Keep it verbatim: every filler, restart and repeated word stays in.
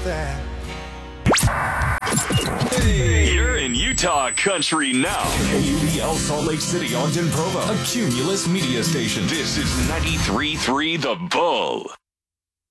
that. Hey. You're in Utah country now. K U B L Salt Lake City, Ogden, Provo, a Cumulus media station. This is ninety-three point three The Bull.